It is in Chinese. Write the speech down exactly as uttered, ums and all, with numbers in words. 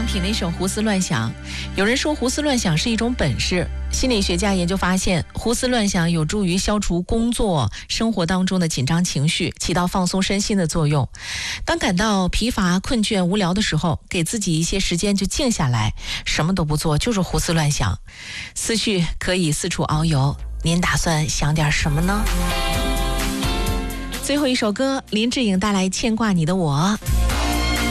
良品那首《胡思乱想》。有人说胡思乱想是一种本事，心理学家研究发现，胡思乱想有助于消除工作生活当中的紧张情绪，起到放松身心的作用。当感到疲乏、困倦、无聊的时候，给自己一些时间就静下来，什么都不做，就是胡思乱想，思绪可以四处遨游。您打算想点什么呢？最后一首歌，林志颖带来《牵挂你的我》。